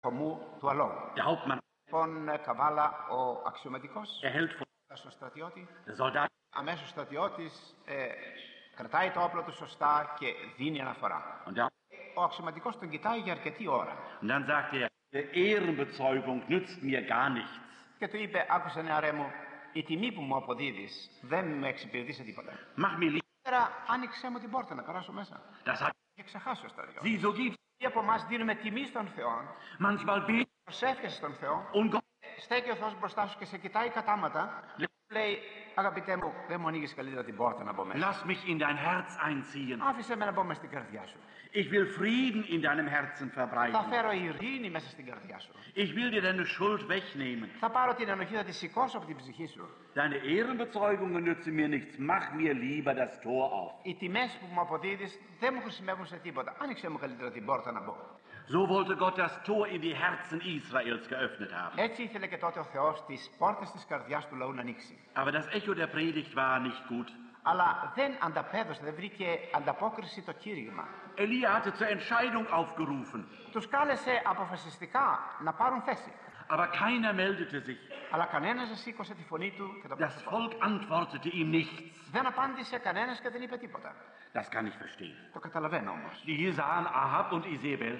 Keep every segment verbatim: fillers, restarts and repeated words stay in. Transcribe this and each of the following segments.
του αλόγου. Der Hauptmann Λοιπόν, Καβάλα, ο αξιωματικός, erhält von στον στρατιώτη, der Soldat αμέσως ο στρατιώτης ε, κρατάει το όπλο του σωστά και δίνει αναφορά. und, der, Ο αξιωματικός τον κοιτάει για αρκετή ώρα und dann sagt er, die Ehrenbezeugung nützt mir gar nichts. και του είπε, άκουσε νεαρέ μου, η τιμή που μου αποδίδεις δεν με εξυπηρετεί σε τίποτα. Mach mir lieber, Τώρα άνοιξέ μου την πόρτα να περάσω μέσα. das hat Και ξεχάσει ο στρατιώτης. sie so gibt. Πολλοί από εμάς δίνουμε τιμή στον Θεό, Manchmal beten προσεύχεσαι στον Θεό, und Gott στέκει ο Θεός μπροστά σου και σε κοιτάει κατάματα, λέει, αγαπητέ μου, δεν μου ανοίγεις καλύτερα την πόρτα να μπω μέσα. lass mich in dein Herz einziehen. Άφησε με να μπω μέσα στην καρδιά σου. Ich will Frieden in deinem Herzen Θα verbreiten. φέρω ειρήνη μέσα στην καρδιά σου. Ich will dir deine Schuld wegnehmen. Θα πάρω την ενοχή, θα τη σηκώσω από την ψυχή σου. Deine Ehrenbezeugungen nützen mir nichts. Mach mir lieber das Tor auf. Οι τιμές που μου αποδίδεις δεν μου χρησιμεύουν σε τίποτα. Άνοιξε μου καλύτερα την πόρτα να μπω. So wollte Gott das Tor in die Herzen Israels geöffnet haben. Έτσι ήθελε και τότε ο Θεός τις πόρτες της καρδιάς του λαού να ανοίξει. Aber das Echo der Predigt war nicht gut. Αλλά δεν ανταπέδωσε, δεν βρήκε ανταπόκριση το κήρυγμα. Elia hatte zur Entscheidung aufgerufen, Τους κάλεσε αποφασιστικά να πάρουν θέση. aber keiner meldete sich. Αλλά κανένας δεν σήκωσε τη φωνή του και το Das πρόσωπο. Volk antwortete ihm nichts. Δεν απάντησε κανένας και δεν είπε τίποτα. Das kann ich verstehen. Το καταλαβαίνω όμως. Die sahen Ahab und Isabel,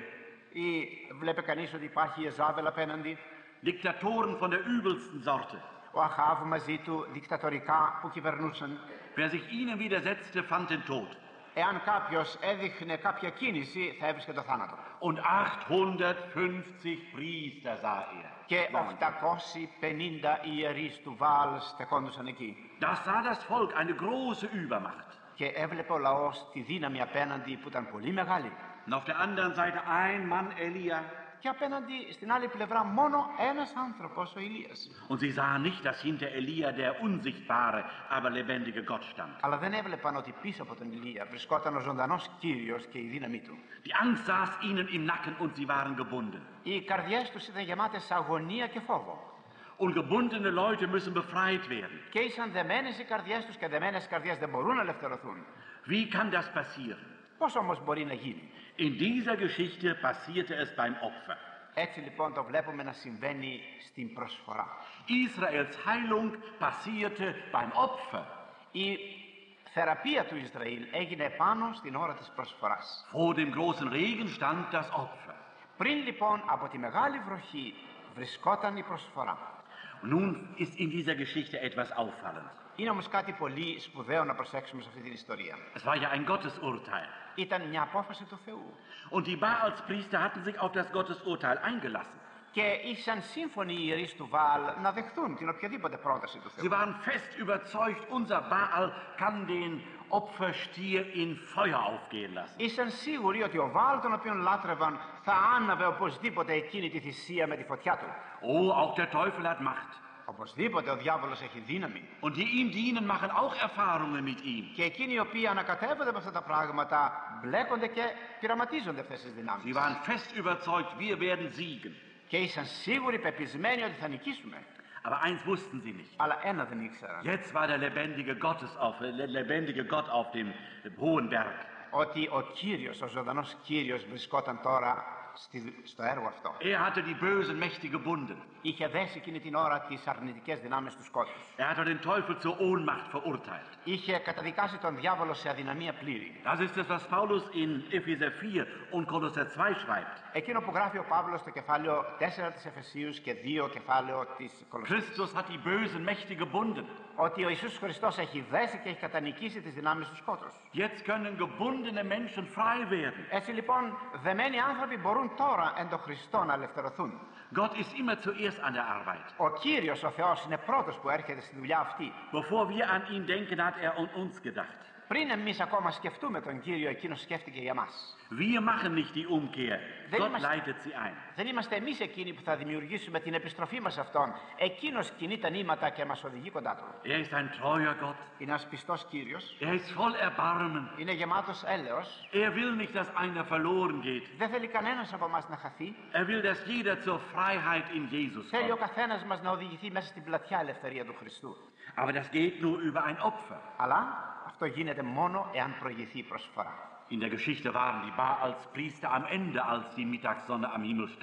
Ή βλέπει κανείς ότι υπάρχει η Εζάβελ απέναντι, Diktatoren von der übelsten Sorte. ο Αχάβ μαζί του δικτατορικά που κυβερνούσαν. Wer sich ihnen widersetzte, fand den Tod. Εάν κάποιος έδειχνε κάποια κίνηση, θα έβρισκε το θάνατο. Und achthundertfünfzig Priester sah er. Και οκτακόσιοι πενήντα ιερείς του Βάλ στεκόντουσαν εκεί. Das sah das Volk, eine große Übermacht. Και έβλεπε ο λαός τη δύναμη απέναντι που ήταν πολύ μεγάλη. Und auf der anderen Seite ein Mann, Elia. Και απέναντι στην άλλη πλευρά μόνο ένας άνθρωπος, ο Ηλίας. Und sie sahen nicht, dass hinter Elia der unsichtbare, aber lebendige Gott stand. Αλλά δεν έβλεπαν ότι πίσω από τον Ηλία βρισκόταν ο ζωντανός Κύριος και η δύναμή του. Die Angst saß ihnen im Nacken und sie waren gebunden. Οι καρδιές τους ήταν γεμάτες αγωνία και φόβο. Und gebundene Leute müssen befreit werden. Και ήσαν δεμένες οι καρδιές τους και δεμένες οι καρδιές δεν μπορούν να ελευθερωθούν. Wie kann das passieren? Πώς όμως μπορεί να γίνει? In dieser Geschichte passierte es beim Opfer. Έτσι λοιπόν το βλέπουμε να συμβαίνει στην προσφορά. Israels Heilung passierte beim Opfer. Η θεραπεία του Ισραήλ έγινε πάνω στην ώρα της προσφοράς. Vor dem großen Regen stand das Opfer. Πριν λοιπόν από τη μεγάλη βροχή βρισκόταν η προσφορά. Nun ist in dieser Geschichte etwas auffallend. Είναι όμως κάτι πολύ σπουδαίο να προσέξουμε σε αυτή την ιστορία. Es war ja ein Gottesurteil. Ήταν μια απόφαση του Θεού. Und die Baalspriester hatten sich auf das Gottesurteil eingelassen. Και ήσαν σύμφωνοι οι ιερείς του Βαάλ να δεχθούν την οποιαδήποτε πρόταση του Θεού. Sie waren fest überzeugt, unser Baal kann den Opferstier in Feuer aufgehen lassen. Ήσαν σίγουροι ότι ο Βαάλ τον οποίον λάτρευαν θα άναβε οπωσδήποτε εκείνη τη θυσία με τη φωτιά του. Oh, auch der Teufel hat Macht. Οπωσδήποτε ο διάβολος έχει δύναμη. Und die ihm dienen, machen auch Erfahrungen mit ihm. Και εκείνοι οι οποίοι ανακατεύονται με αυτά τα πράγματα μπλέκονται και πειραματίζονται αυτές τις δυνάμεις. Sie waren fest überzeugt, wir werden siegen. Και ήσαν σίγουροι, πεπισμένοι ότι θα νικήσουμε. Aber eins wussten sie nicht. Αλλά ένα δεν ήξεραν. Jetzt war der lebendige, Gottes auf, der lebendige Gott auf dem hohen Berg. Ότι ο Κύριος, ο ζωντανός Κύριος βρισκόταν τώρα στη, στο έργο αυτό. Er hatte die bösen Mächte gebunden. Είχε δέσει εκείνη την ώρα τις αρνητικές δυνάμεις του σκότους. Er hatte den Teufel zur Ohnmacht verurteilt. Είχε καταδικάσει τον διάβολο σε αδυναμία πλήρη. Das ist es, was Paulus in Epheser vier und Kolosser zwei schreibt. Εκείνο που γράφει ο Παύλος στο κεφάλαιο τέσσερα της Εφεσίους και δύο κεφάλαιο της Κολοσσής. Christus hat die bösen Mächte gebunden. Ότι ο Ιησούς Χριστός έχει δέσει και έχει κατανικήσει τις δυνάμεις του σκότους. Jetzt können gebundene Menschen frei werden. Έτσι λοιπόν, δεμένοι άνθρωποι μπορούν τώρα εν το Χριστό να ελευθερωθούν. Gott ist immer zuerst an der Arbeit. Ο Κύριος, ο Θεός, είναι πρώτος που έρχεται στη δουλειά αυτή. Bevor wir an ihn denken, hat er an uns gedacht. Πριν εμείς ακόμα σκεφτούμε τον Κύριο, εκείνος σκέφτηκε για μας. Wir machen nicht die Umkehr. Δεν Gott είμαστε, leitet sie ein. δεν είμαστε εμείς εκείνοι που θα δημιουργήσουμε την επιστροφή μας σε Αυτόν. Εκείνος κινεί τα νήματα και μας οδηγεί κοντά Του. Er ist ein treuer Gott. Είναι ένας πιστός Κύριος. Er ist voll Erbarmen. Είναι γεμάτος έλεος. Er will nicht, dass einer verloren geht. Δεν θέλει κανένας από εμάς να χαθεί. Er will, dass jeder zur Freiheit in Jesus Θέλει ο kommt. καθένας μας να οδηγηθεί μέσα στην πλατιά ελευθερία του Χριστού. Aber das geht nur über ein Opfer. Αλλά αυτό γίνεται μόνο εάν προηγηθεί η προσφορά. In der Geschichte waren die Baalspriester am Ende, als die Mittagssonne am Himmel stand.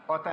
Όταν